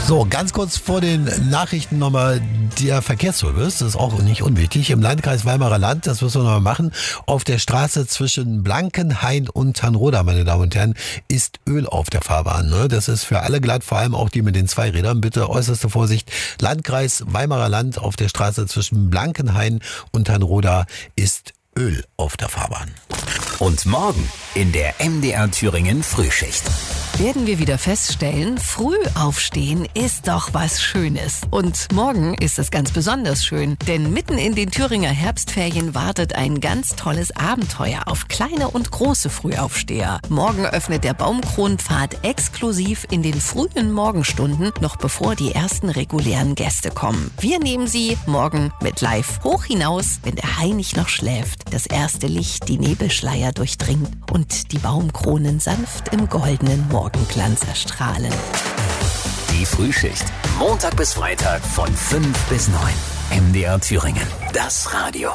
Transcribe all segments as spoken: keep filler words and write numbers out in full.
So, ganz kurz vor den Nachrichten nochmal der Verkehrsservice, das ist auch nicht unwichtig. Im Landkreis Weimarer Land, das müssen wir nochmal machen, auf der Straße zwischen Blankenhain und Tannroda, meine Damen und Herren, ist Öl auf der Fahrbahn. Ne? Das ist für alle glatt, vor allem auch die mit den Zweirädern. Bitte äußerste Vorsicht. Landkreis Weimarer Land auf der Straße zwischen Blankenhain und Tannroda ist Öl auf der Fahrbahn. Und morgen in der M D R Thüringen Frühschicht werden wir wieder feststellen, früh aufstehen ist doch was Schönes. Und morgen ist es ganz besonders schön, denn mitten in den Thüringer Herbstferien wartet ein ganz tolles Abenteuer auf kleine und große Frühaufsteher. Morgen öffnet der Baumkronpfad exklusiv in den frühen Morgenstunden, noch bevor die ersten regulären Gäste kommen. Wir nehmen Sie morgen mit live hoch hinaus, wenn der Hainich noch schläft, das erste Licht die Nebelschleier durchdringt und die Baumkronen sanft im goldenen Morgenglanz erstrahlen. Die Frühschicht. Montag bis Freitag von fünf bis neun. M D R Thüringen. Das Radio.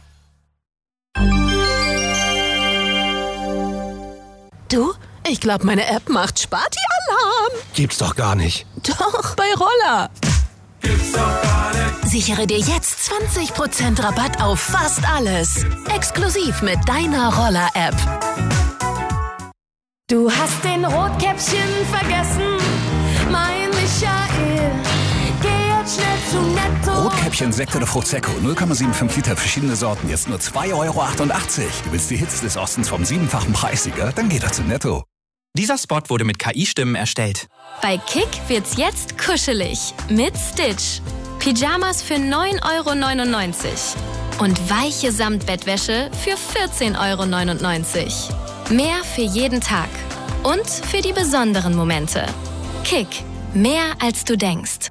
Du, ich glaube, meine App macht Sparti-Alarm. Gibt's doch gar nicht. Doch, bei Roller. Gibt's doch gar nicht. Sichere dir jetzt zwanzig Prozent Rabatt auf fast alles. Exklusiv mit deiner Roller-App. Du hast den Rotkäppchen vergessen, mein Michael. Geh jetzt schnell zu Netto. Rotkäppchen, Sekt oder Fruchtsäcko, null Komma fünfundsiebzig Liter, verschiedene Sorten, jetzt nur zwei Euro achtundachtzig. Du willst die Hits des Ostens vom siebenfachen Preissieger? Dann geh doch zu Netto. Dieser Spot wurde mit K I-Stimmen erstellt. Bei Kick wird's jetzt kuschelig mit Stitch. Pyjamas für neun Euro neunundneunzig und weiche Samtbettwäsche für vierzehn Euro neunundneunzig. Mehr für jeden Tag und für die besonderen Momente. Kick, mehr als du denkst.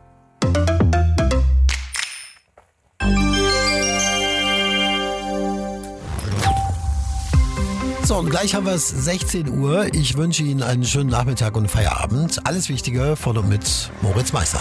So, und gleich haben wir es sechzehn Uhr. Ich wünsche Ihnen einen schönen Nachmittag und Feierabend. Alles Wichtige von und mit Moritz Meister.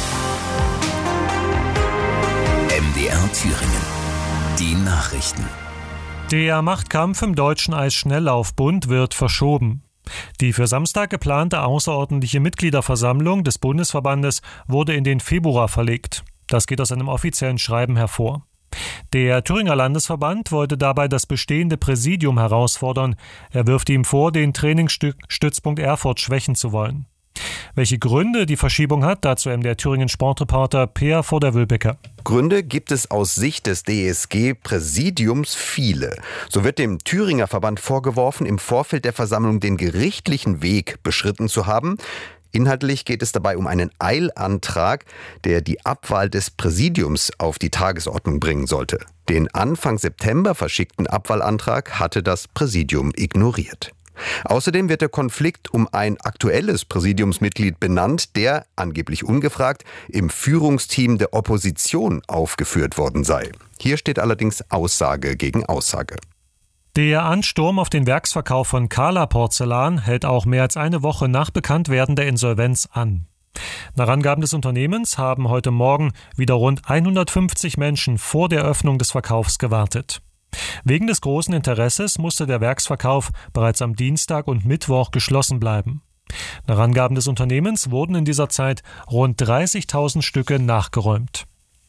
M D R Thüringen. Die Nachrichten. Der Machtkampf im Deutschen Eisschnelllaufbund wird verschoben. Die für Samstag geplante außerordentliche Mitgliederversammlung des Bundesverbandes wurde in den Februar verlegt. Das geht aus einem offiziellen Schreiben hervor. Der Thüringer Landesverband wollte dabei das bestehende Präsidium herausfordern. Er wirft ihm vor, den Trainingsstützpunkt Erfurt schwächen zu wollen. Welche Gründe die Verschiebung hat, dazu M D R Thüringen Sportreporter Peer vor der Wülbecker. Gründe gibt es aus Sicht des D S G-Präsidiums viele. So wird dem Thüringer Verband vorgeworfen, im Vorfeld der Versammlung den gerichtlichen Weg beschritten zu haben. Inhaltlich geht es dabei um einen Eilantrag, der die Abwahl des Präsidiums auf die Tagesordnung bringen sollte. Den Anfang September verschickten Abwahlantrag hatte das Präsidium ignoriert. Außerdem wird der Konflikt um ein aktuelles Präsidiumsmitglied benannt, der, angeblich ungefragt, im Führungsteam der Opposition aufgeführt worden sei. Hier steht allerdings Aussage gegen Aussage. Der Ansturm auf den Werksverkauf von Kala Porzellan hält auch mehr als eine Woche nach Bekanntwerden der Insolvenz an. Nach Angaben des Unternehmens haben heute Morgen wieder rund hundertfünfzig Menschen vor der Öffnung des Verkaufs gewartet. Wegen des großen Interesses musste der Werksverkauf bereits am Dienstag und Mittwoch geschlossen bleiben. Nach Angaben des Unternehmens wurden in dieser Zeit rund dreißigtausend Stücke nachgeräumt.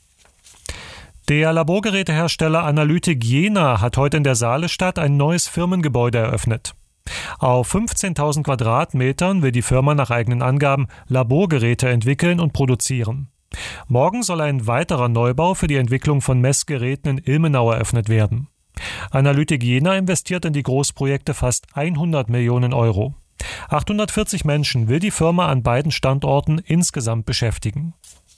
Der Laborgerätehersteller Analytik Jena hat heute in der Saalestadt ein neues Firmengebäude eröffnet. Auf fünfzehntausend Quadratmetern will die Firma nach eigenen Angaben Laborgeräte entwickeln und produzieren. Morgen soll ein weiterer Neubau für die Entwicklung von Messgeräten in Ilmenau eröffnet werden. Analytik Jena investiert in die Großprojekte fast hundert Millionen Euro. achthundertvierzig Menschen will die Firma an beiden Standorten insgesamt beschäftigen.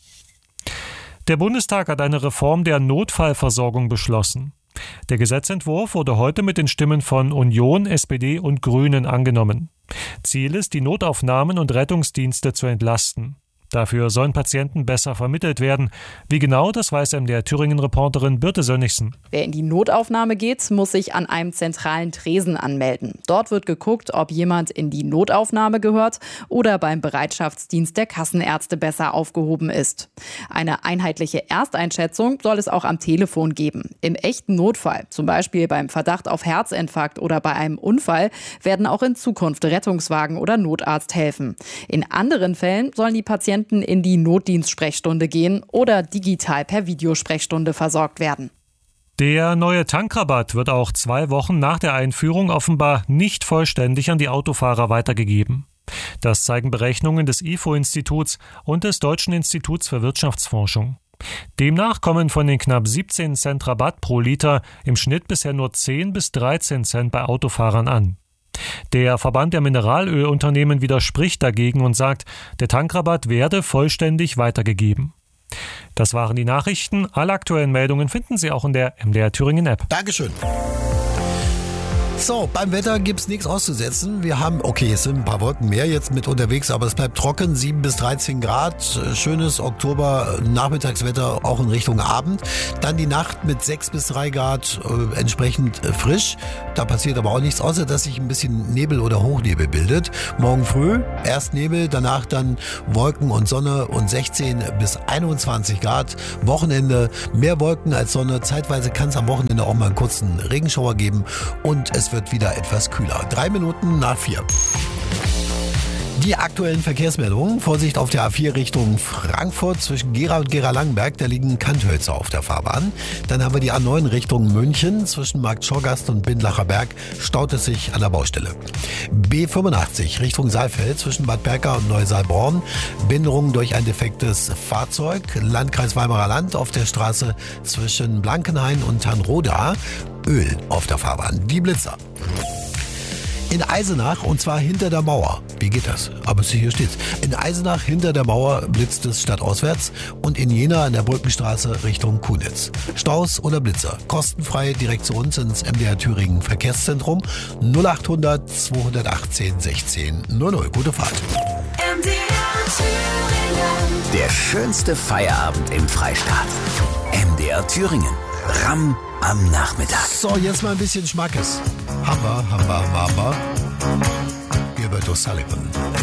Der Bundestag hat eine Reform der Notfallversorgung beschlossen. Der Gesetzentwurf wurde heute mit den Stimmen von Union, S P D und Grünen angenommen. Ziel ist, die Notaufnahmen und Rettungsdienste zu entlasten. Dafür sollen Patienten besser vermittelt werden. Wie genau, das weiß M D R Thüringen-Reporterin Birte Sönnigsen. Wer in die Notaufnahme geht, muss sich an einem zentralen Tresen anmelden. Dort wird geguckt, ob jemand in die Notaufnahme gehört oder beim Bereitschaftsdienst der Kassenärzte besser aufgehoben ist. Eine einheitliche Ersteinschätzung soll es auch am Telefon geben. Im echten Notfall, zum Beispiel beim Verdacht auf Herzinfarkt oder bei einem Unfall, werden auch in Zukunft Rettungswagen oder Notarzt helfen. In anderen Fällen sollen die Patienten Patienten in die Notdienstsprechstunde gehen oder digital per Videosprechstunde versorgt werden. Der neue Tankrabatt wird auch zwei Wochen nach der Einführung offenbar nicht vollständig an die Autofahrer weitergegeben. Das zeigen Berechnungen des I F O-Instituts und des Deutschen Instituts für Wirtschaftsforschung. Demnach kommen von den knapp siebzehn Cent Rabatt pro Liter im Schnitt bisher nur zehn bis dreizehn Cent bei Autofahrern an. Der Verband der Mineralölunternehmen widerspricht dagegen und sagt, der Tankrabatt werde vollständig weitergegeben. Das waren die Nachrichten. Alle aktuellen Meldungen finden Sie auch in der M D R Thüringen App. Dankeschön. So, beim Wetter gibt's nichts auszusetzen. Wir haben, okay, es sind ein paar Wolken mehr jetzt mit unterwegs, aber es bleibt trocken, sieben bis dreizehn Grad. Schönes Oktober-Nachmittagswetter, auch in Richtung Abend. Dann die Nacht mit sechs bis drei Grad, äh, entsprechend äh, frisch. Da passiert aber auch nichts, außer dass sich ein bisschen Nebel oder Hochnebel bildet. Morgen früh erst Nebel, danach dann Wolken und Sonne und sechzehn bis einundzwanzig Grad. Wochenende mehr Wolken als Sonne. Zeitweise kann es am Wochenende auch mal einen kurzen Regenschauer geben und es wird wieder etwas kühler. Drei Minuten nach vier. Die aktuellen Verkehrsmeldungen. Vorsicht auf der A vier Richtung Frankfurt zwischen Gera und Gera-Langenberg. Da liegen Kanthölzer auf der Fahrbahn. Dann haben wir die A neun Richtung München. Zwischen Markt Schorgast und Bindlacher Berg staut es sich an der Baustelle. B fünfundachtzig Richtung Saalfeld zwischen Bad Berka und Neusaalborn. Behinderung durch ein defektes Fahrzeug. Landkreis Weimarer Land auf der Straße zwischen Blankenhain und Tanroda. Öl auf der Fahrbahn. Die Blitzer. In Eisenach, und zwar hinter der Mauer. Wie geht das? Aber hier steht's. In Eisenach hinter der Mauer blitzt es stadtauswärts und in Jena an der Brückenstraße Richtung Kunitz. Staus oder Blitzer? Kostenfrei direkt zu uns ins M D R Thüringen Verkehrszentrum null achthundert zweihundertachtzehn sechzehn null null. Gute Fahrt. M D R Thüringen. Der schönste Feierabend im Freistaat. M D R Thüringen. Ramm am Nachmittag. So, jetzt mal ein bisschen Schmackes. Hammer, Hammer, Mama. Gilbert O'Sullivan.